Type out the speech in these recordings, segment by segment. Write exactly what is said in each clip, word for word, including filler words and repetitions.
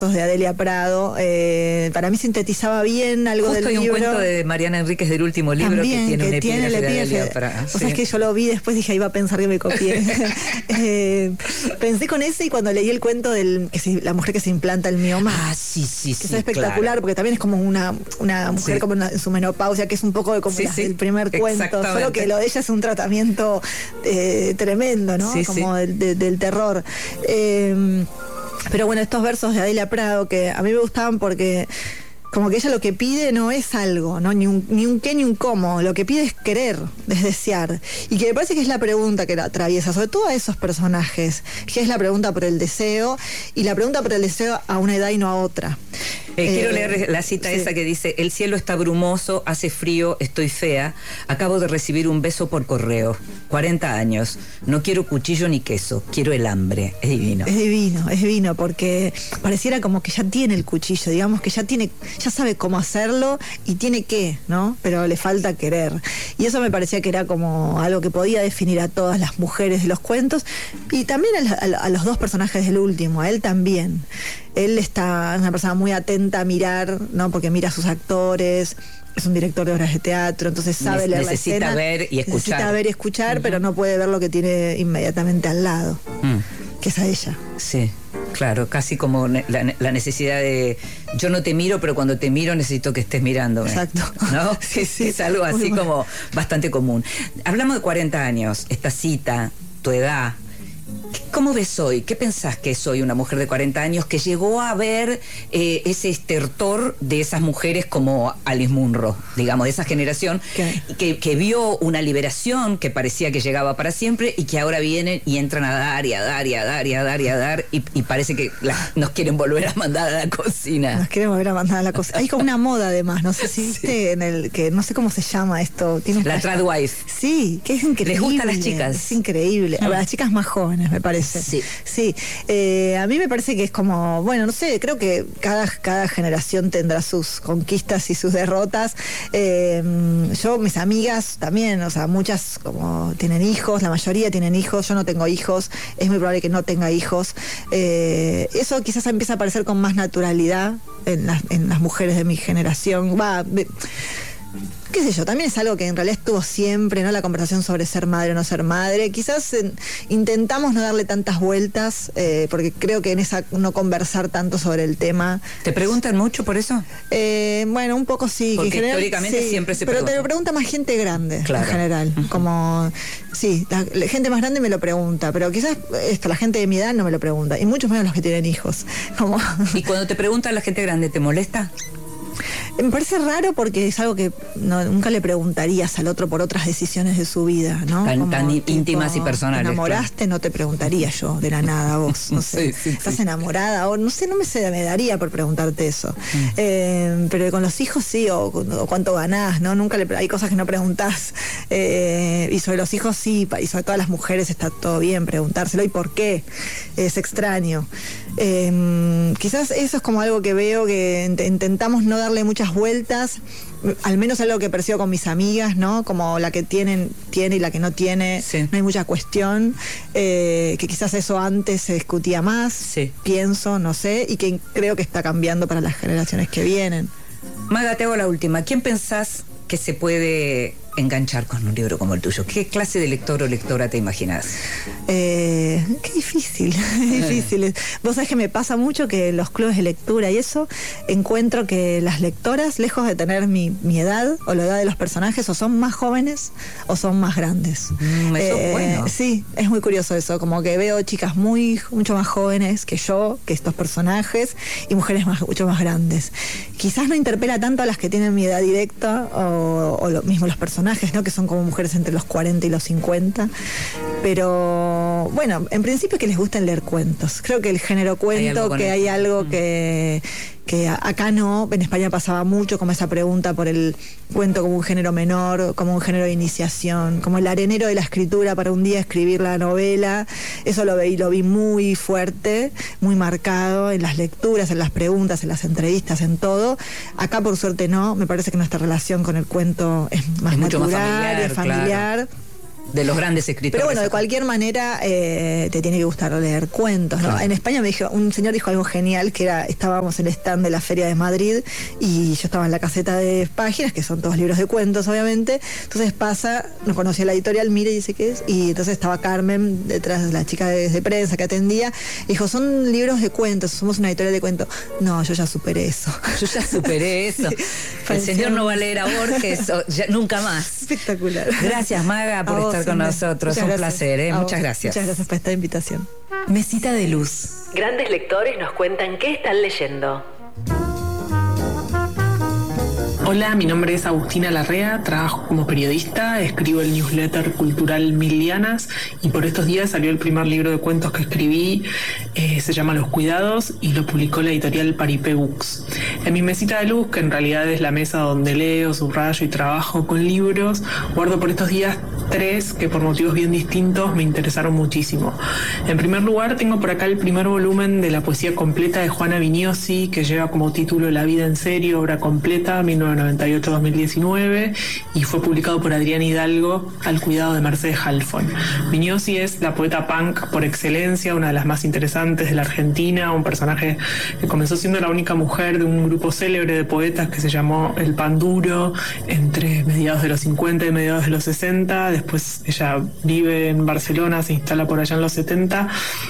de Adelia Prado, eh, para mí sintetizaba bien algo Justo del hay libro. un cuento de Mariana Enríquez del último libro También, que tiene que un tiene el epígrafe de epígrafe. Adelia Prado. O Sí. sea, es que yo lo vi después, dije, ahí va a pensar que me copié. eh, pensé con ese y cuando leí el cuento de la mujer que se implanta el mioma. Ah, sí, sí, que sí. es espectacular, claro. porque también es como una, una mujer Sí. como una, en su menopausia, que es un poco de como Sí, la, sí, el primer cuento, solo que lo de ella es un tratamiento eh, tremendo, ¿no? Sí, como sí. del, de, del terror. Eh, Pero bueno, estos versos de Adelia Prado que a mí me gustaban porque como que ella lo que pide no es algo, ¿no? Ni un, ni un qué ni un cómo, lo que pide es querer, es desear. Y que me parece que es la pregunta que la atraviesa, sobre todo a esos personajes, que es la pregunta por el deseo, y la pregunta por el deseo a una edad y no a otra. Eh, Eh, quiero leer la cita sí. esa que dice: el cielo está brumoso, hace frío, estoy fea, acabo de recibir un beso por correo, cuarenta años, no quiero cuchillo ni queso, quiero el hambre. Es divino. Es divino, es divino, porque pareciera como que ya tiene el cuchillo, digamos que ya tiene, ya sabe cómo hacerlo y tiene que, ¿no? Pero le falta querer. Y eso me parecía que era como algo que podía definir a todas las mujeres de los cuentos y también a, a, a los dos personajes del último, a él también. Él está, es una persona muy atenta a mirar, ¿no? Porque mira a sus actores, es un director de obras de teatro, entonces sabe leer la escena. Necesita ver y escuchar. Necesita ver y escuchar, Uh-huh. pero no puede ver lo que tiene inmediatamente al lado, Mm. que es a ella. Sí, claro, casi como ne- la, la necesidad de yo no te miro, pero cuando te miro necesito que estés mirándome. Exacto. ¿No? Sí, sí. Es algo así Muy bueno. como bastante común. Hablamos de cuarenta años, esta cita, tu edad. ¿Cómo ves hoy? ¿Qué pensás que es hoy una mujer de cuarenta años que llegó a ver eh, ese estertor de esas mujeres como Alice Munro, digamos, de esa generación, ¿Qué? que, que vio una liberación que parecía que llegaba para siempre y que ahora vienen y entran a dar y a dar y a dar y a dar y a dar y, y parece que la- nos quieren volver a mandar a la cocina? Nos queremos ver a mandar a la cosa. Hay como una moda además, no sé si viste en el que no sé cómo se llama esto. Tiene un La hashtag. tradwife. Sí, que es increíble. Les gusta a las chicas. Es increíble. A las chicas más jóvenes, me parece. Sí. Sí. Eh, a mí me parece que es como, bueno, no sé, creo que cada, cada generación tendrá sus conquistas y sus derrotas. Eh, yo, mis amigas también, o sea, muchas como tienen hijos, la mayoría tienen hijos, yo no tengo hijos, es muy probable que no tenga hijos. Eh, eso quizás empieza a aparecer con más naturalidad en las, en las mujeres de mi generación. Va, de- qué sé yo, también es algo que en realidad estuvo siempre, ¿no? La conversación sobre ser madre o no ser madre. Quizás eh, intentamos no darle tantas vueltas, eh, porque creo que en esa no conversar tanto sobre el tema. ¿Te preguntan mucho por eso? Eh, bueno, un poco sí. Porque que en general, históricamente sí, siempre se pero te pregunta. lo pregunta más gente grande, Claro. en general. Ujú. Como, sí, la, la gente más grande me lo pregunta, pero quizás esto, la gente de mi edad no me lo pregunta, y mucho menos los que tienen hijos. Como... Y cuando te pregunta la gente grande, ¿te molesta? Me parece raro porque es algo que no, nunca le preguntarías al otro por otras decisiones de su vida, ¿no? Tan- Como, tan í- tipo, íntimas y personales, ¿te enamoraste? No te preguntaría yo de la nada a vos, no sé. Sí, sí, ¿Estás sí. enamorada? O no sé, no me, sé, me daría por preguntarte eso. Mm. Eh, pero con los hijos sí, o, o cuánto ganás, ¿no? Nunca le, hay cosas que no preguntás. Eh, y sobre los hijos sí, y sobre todas las mujeres está todo bien preguntárselo. ¿Y por qué? Es extraño. Eh, quizás eso es como algo que veo que int- intentamos no darle muchas vueltas, al menos algo que percibo con mis amigas, ¿no? Como la que tienen, tiene y la que no tiene, Sí. no hay mucha cuestión, eh, que quizás eso antes se discutía más, Sí. pienso, no sé, y que creo que está cambiando para las generaciones que vienen. Maga, te hago la última. ¿Quién pensás que se puede enganchar con un libro como el tuyo? ¿Qué clase de lector o lectora te imaginas? Eh, qué difícil, difícil. Vos sabés que me pasa mucho que en los clubes de lectura y eso, encuentro que las lectoras, lejos de tener mi, mi edad o la edad de los personajes, o son más jóvenes o son más grandes. Mm, eso es bueno. Sí, es muy curioso eso, como que veo chicas muy, mucho más jóvenes que yo, que estos personajes, y mujeres más, mucho más grandes. Quizás no interpela tanto a las que tienen mi edad directa o, o lo mismo los personajes, ¿no? Que son como mujeres entre los cuarenta y los cincuenta, pero bueno, en principio es que les gusten leer cuentos. Creo que el género cuento, con que eso. hay algo Mm. que, que a- acá no, en España pasaba mucho como esa pregunta por el cuento como un género menor, como un género de iniciación, como el arenero de la escritura para un día escribir la novela. Eso lo vi, lo vi muy fuerte, muy marcado en las lecturas, en las preguntas, en las entrevistas, en todo. Acá por suerte no, me parece que nuestra relación con el cuento es más Es mucho más natural, familiar, es familiar. de los grandes escritores. Pero bueno, de cualquier manera eh, te tiene que gustar leer cuentos, ¿no? Claro. En España me dijo, un señor dijo algo genial, que era, estábamos en el stand de la Feria de Madrid y yo estaba en la caseta de páginas, que son todos libros de cuentos, obviamente. Entonces pasa, nos conocía la editorial, mire, dice qué es, y entonces estaba Carmen detrás de la chica de, de prensa que atendía, y dijo, son libros de cuentos, somos una editorial de cuentos. No, yo ya superé eso. Yo ya superé eso. Sí. El señor no va a leer a Borges o, ya, nunca más. Espectacular. Gracias, Maga, por estar con nosotros. Un placer, ¿eh? Muchas gracias. Muchas gracias por esta invitación. Mesita de luz. Grandes lectores nos cuentan qué están leyendo. Hola, mi nombre es Agustina Larrea, trabajo como periodista, escribo el newsletter cultural Mil Lianas y por estos días salió el primer libro de cuentos que escribí, eh, se llama Los Cuidados y lo publicó la editorial Paripé Books. En mi mesita de luz, que en realidad es la mesa donde leo, subrayo y trabajo con libros, guardo por estos días tres que por motivos bien distintos me interesaron muchísimo. En primer lugar, tengo por acá el primer volumen de la poesía completa de Juana Viñosi, que lleva como título La vida en serio, obra completa, mil novecientos noventa y ocho a dos mil diecinueve, y fue publicado por Adrián Hidalgo al cuidado de Mercedes Halfon. Viñosi es la poeta punk por excelencia, una de las más interesantes de la Argentina, un personaje que comenzó siendo la única mujer de un grupo célebre de poetas que se llamó El Panduro entre mediados de los cincuenta y mediados de los sesenta. Después ella vive en Barcelona, se instala por allá en los setenta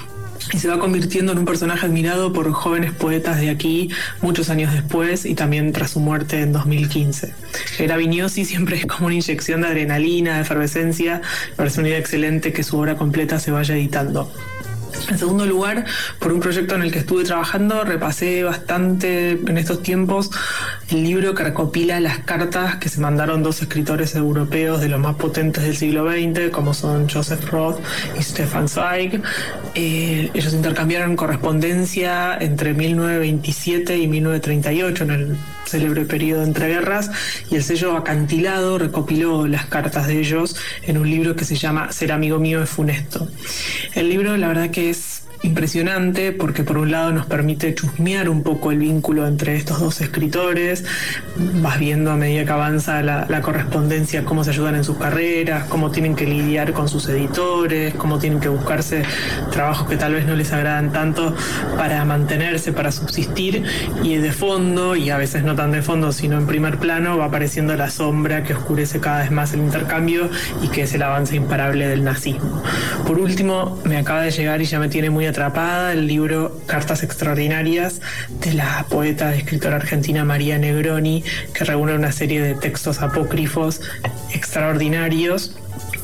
y se va convirtiendo en un personaje admirado por jóvenes poetas de aquí muchos años después y también tras su muerte en dos mil quince. Leer a Viñosi siempre es como una inyección de adrenalina, de efervescencia. Me parece una idea excelente que su obra completa se vaya editando. En segundo lugar, por un proyecto en el que estuve trabajando, repasé bastante en estos tiempos el libro que recopila las cartas que se mandaron dos escritores europeos de los más potentes del siglo veinte, como son Joseph Roth y Stefan Zweig. Eh, ellos intercambiaron correspondencia entre mil novecientos veintisiete y mil novecientos treinta y ocho, en el célebre periodo entre guerras, y el sello Acantilado recopiló las cartas de ellos en un libro que se llama Ser amigo mío es funesto. El libro, la verdad que es impresionante porque por un lado nos permite chusmear un poco el vínculo entre estos dos escritores. Vas viendo a medida que avanza la, la correspondencia cómo se ayudan en sus carreras, cómo tienen que lidiar con sus editores, cómo tienen que buscarse trabajos que tal vez no les agradan tanto para mantenerse, para subsistir, y de fondo, y a veces no tan de fondo sino en primer plano, va apareciendo la sombra que oscurece cada vez más el intercambio y que es el avance imparable del nazismo. Por último, me acaba de llegar y ya me tiene muy atrapada el libro Cartas Extraordinarias de la poeta y escritora argentina María Negroni, que reúne una serie de textos apócrifos extraordinarios,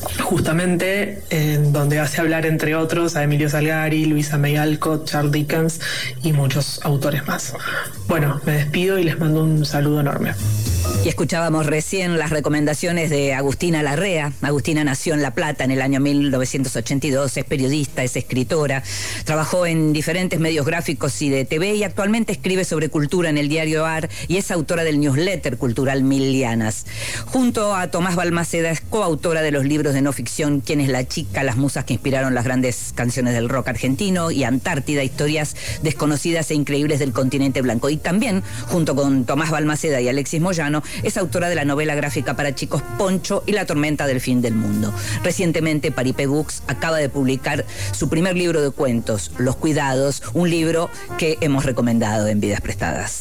justamente en donde hace hablar entre otros a Emilio Salgari, Louisa May Alcott, Charles Dickens y muchos autores más. Bueno, me despido y les mando un saludo enorme. Y escuchábamos recién las recomendaciones de Agustina Larrea. Agustina nació en La Plata en el año mil novecientos ochenta y dos, es periodista, es escritora, trabajó en diferentes medios gráficos y de T V y actualmente escribe sobre cultura en el diario AR y es autora del newsletter cultural Mil Lianas. Junto a Tomás Balmaceda es coautora de los libros de no ficción ¿Quién es la chica?, las musas que inspiraron las grandes canciones del rock argentino, y Antártida, historias desconocidas e increíbles del continente blanco. Y también, junto con Tomás Balmaceda y Alexis Moyano, es autora de la novela gráfica para chicos Poncho y la tormenta del fin del mundo. Recientemente, Paripé Books acaba de publicar su primer libro de cuentos, Los Cuidados, un libro que hemos recomendado en Vidas Prestadas.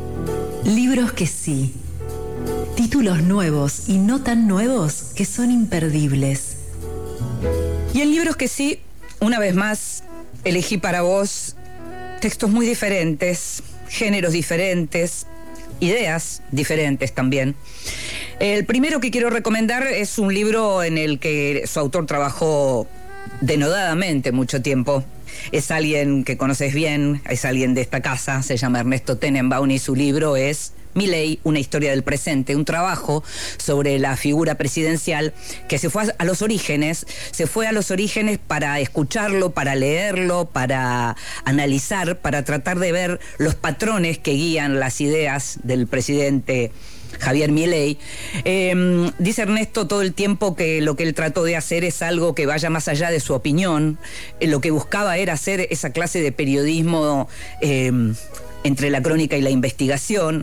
Libros que sí. Títulos nuevos y no tan nuevos que son imperdibles. Y en libros que sí, una vez más, elegí para vos textos muy diferentes, géneros diferentes, ideas diferentes también. El primero que quiero recomendar es un libro en el que su autor trabajó denodadamente mucho tiempo. Es alguien que conoces bien, es alguien de esta casa, se llama Ernesto Tenenbaum y su libro es Milei, una historia del presente, un trabajo sobre la figura presidencial que se fue a los orígenes, se fue a los orígenes para escucharlo, para leerlo, para analizar, para tratar de ver los patrones que guían las ideas del presidente Javier Milei. Eh, dice Ernesto todo el tiempo que lo que él trató de hacer es algo que vaya más allá de su opinión. Eh, lo que buscaba era hacer esa clase de periodismo eh, entre la crónica y la investigación,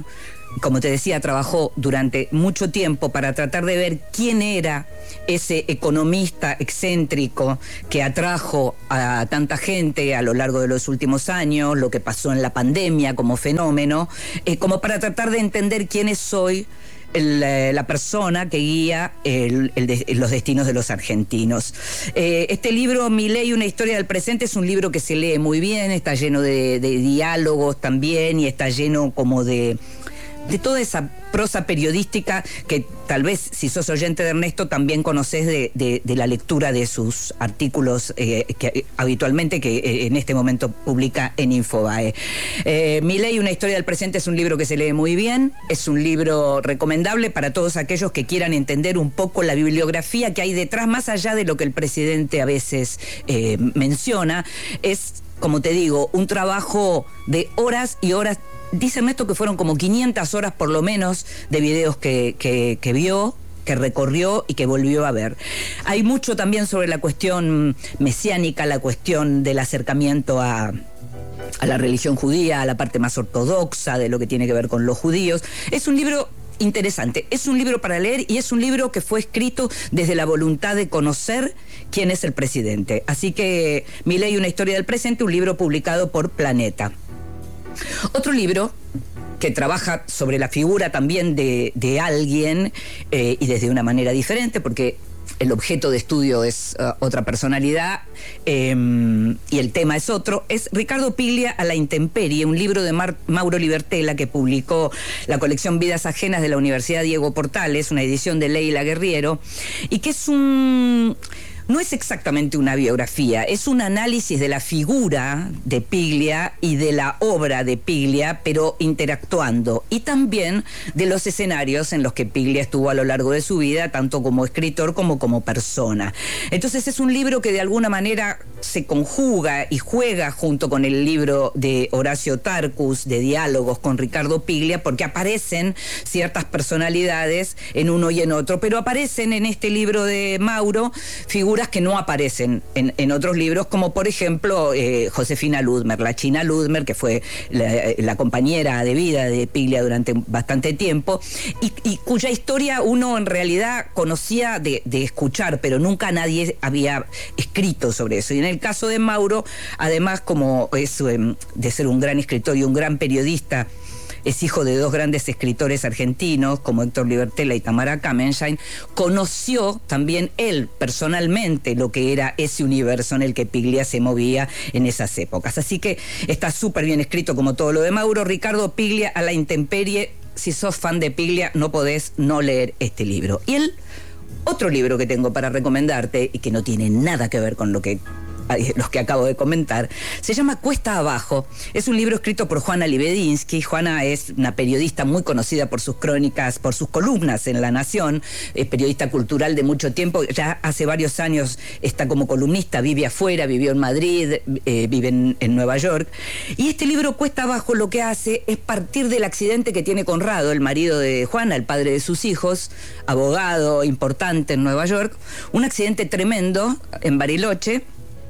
como te decía, trabajó durante mucho tiempo para tratar de ver quién era ese economista excéntrico que atrajo a tanta gente a lo largo de los últimos años, lo que pasó en la pandemia como fenómeno, eh, como para tratar de entender quién es hoy El, la persona que guía el, el de, los destinos de los argentinos. Eh, este libro, Milei, una historia del presente, es un libro que se lee muy bien, está lleno de, de diálogos también y está lleno como de, de toda esa prosa periodística que tal vez, si sos oyente de Ernesto, también conocés de, de, de la lectura de sus artículos eh, que habitualmente que eh, en este momento publica en Infobae. Eh, Milei, una historia del presente, es un libro que se lee muy bien, es un libro recomendable para todos aquellos que quieran entender un poco la bibliografía que hay detrás, más allá de lo que el presidente a veces eh, menciona. Es, como te digo, un trabajo de horas y horas. Dice Ernesto que fueron como quinientas horas por lo menos de videos que, que, que vio, que recorrió y que volvió a ver. Hay mucho también sobre la cuestión mesiánica, la cuestión del acercamiento a, a la religión judía, a la parte más ortodoxa de lo que tiene que ver con los judíos. Es un libro interesante, es un libro para leer y es un libro que fue escrito desde la voluntad de conocer quién es el presidente. Así que Milei, una historia del presente, un libro publicado por Planeta. Otro libro que trabaja sobre la figura también de, de alguien eh, y desde una manera diferente, porque el objeto de estudio es uh, otra personalidad eh, y el tema es otro, es Ricardo Piglia a la intemperie, un libro de Mar- Mauro Libertela que publicó la colección Vidas Ajenas de la Universidad Diego Portales, una edición de Leila Guerriero, y que es un... No es exactamente una biografía, es un análisis de la figura de Piglia y de la obra de Piglia, pero interactuando, y también de los escenarios en los que Piglia estuvo a lo largo de su vida, tanto como escritor como como persona. Entonces es un libro que de alguna manera se conjuga y juega junto con el libro de Horacio Tarcus, de diálogos con Ricardo Piglia, porque aparecen ciertas personalidades en uno y en otro, pero aparecen en este libro de Mauro figuras que no aparecen en, en otros libros, como por ejemplo eh, Josefina Ludmer, la China Ludmer, que fue la, la compañera de vida de Piglia durante bastante tiempo, y, y cuya historia uno en realidad conocía de, de escuchar, pero nunca nadie había escrito sobre eso. Y en el caso de Mauro, además, como es eh, de ser un gran escritor y un gran periodista, es hijo de dos grandes escritores argentinos, como Héctor Libertela y Tamara Kamenschein, conoció también él personalmente lo que era ese universo en el que Piglia se movía en esas épocas. Así que está súper bien escrito como todo lo de Mauro. Ricardo Piglia a la intemperie. Si sos fan de Piglia, no podés no leer este libro. Y el otro libro que tengo para recomendarte, y que no tiene nada que ver con lo que los que acabo de comentar, se llama Cuesta Abajo. Es un libro escrito por Juana Libedinsky. Juana es una periodista muy conocida por sus crónicas, por sus columnas en La Nación, es periodista cultural de mucho tiempo, ya hace varios años está como columnista, vive afuera, vivió en Madrid, eh, vive en, en Nueva York. Y este libro, Cuesta Abajo, lo que hace es partir del accidente que tiene Conrado, el marido de Juana, el padre de sus hijos, abogado importante en Nueva York, un accidente tremendo en Bariloche,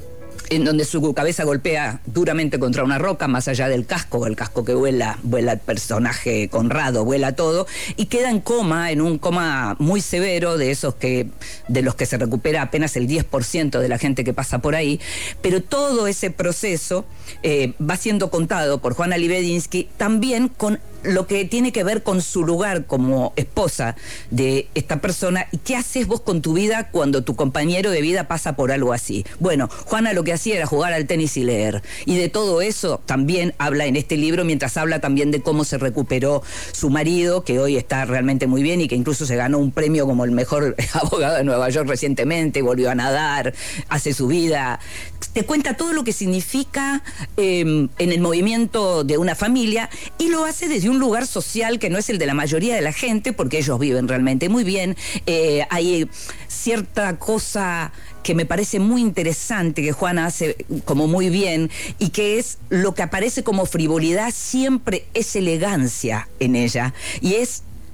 en donde su cabeza golpea duramente contra una roca, más allá del casco, el casco que vuela, vuela el personaje Conrado, vuela todo, y queda en coma, en un coma muy severo, de esos que, de los que se recupera apenas el diez por ciento de la gente que pasa por ahí, pero todo ese proceso eh, va siendo contado por Juana Libedinsky, también con lo que tiene que ver con su lugar como esposa de esta persona. ¿Y qué haces vos con tu vida cuando tu compañero de vida pasa por algo así? Bueno, Juana lo que hacía era jugar al tenis y leer, y de todo eso también habla en este libro, mientras habla también de cómo se recuperó su marido, que hoy está realmente muy bien y que incluso se ganó un premio como el mejor abogado de Nueva York recientemente, volvió a nadar, hace su vida. Te cuenta todo lo que significa eh, en el movimiento de una familia, y lo hace desde un lugar social que no es el de la mayoría de la gente, porque ellos viven realmente muy bien. Eh, hay cierta cosa que me parece muy interesante que Juana hace como muy bien, y que es lo que aparece como frivolidad, siempre es elegancia en ella, y es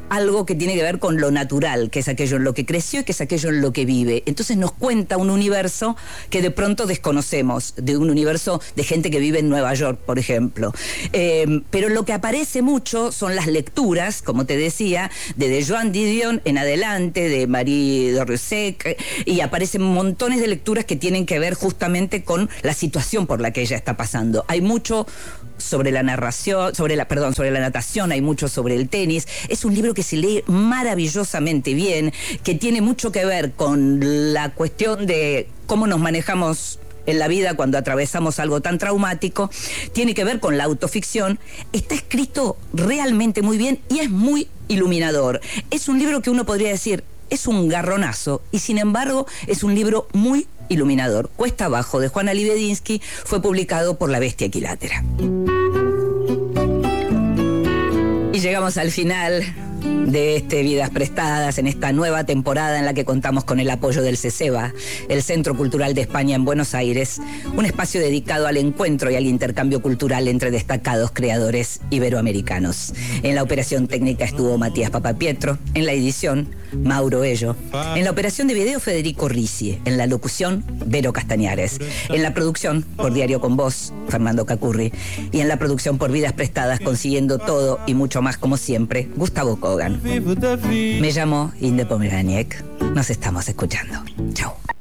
algo que tiene que ver con lo natural, que es aquello en lo que creció y que es aquello en lo que vive. Entonces nos cuenta un universo que de pronto desconocemos, de un universo de gente que vive en Nueva York, por ejemplo. Eh, pero lo que aparece mucho son las lecturas, como te decía, de, de Joan Didion en adelante, de Marie Dorset, y aparecen montones de lecturas que tienen que ver justamente con la situación por la que ella está pasando. Hay mucho sobre la narración, sobre la, perdón, sobre la natación, hay mucho sobre el tenis. Es un libro que se lee maravillosamente bien, que tiene mucho que ver con la cuestión de cómo nos manejamos en la vida cuando atravesamos algo tan traumático, tiene que ver con la autoficción. Está escrito realmente muy bien y es muy iluminador. Es un libro que uno podría decir, es un garronazo, y sin embargo es un libro muy iluminador. Cuesta abajo, de Juana Libedinsky, fue publicado por La Bestia Equilátera. Y llegamos al final de este Vidas Prestadas, en esta nueva temporada en la que contamos con el apoyo del CESEBA, el Centro Cultural de España en Buenos Aires, un espacio dedicado al encuentro y al intercambio cultural entre destacados creadores iberoamericanos. En la operación técnica estuvo Matías Papapietro, en la edición Mauro Ello, en la operación de video Federico Ricci, en la locución Vero Castañares, en la producción por Diario con Voz Fernando Cacurri, y en la producción por Vidas Prestadas, consiguiendo todo y mucho más como siempre, Gustavo Kogan. Me llamo Inde Pomeraniec. Nos estamos escuchando. Chau.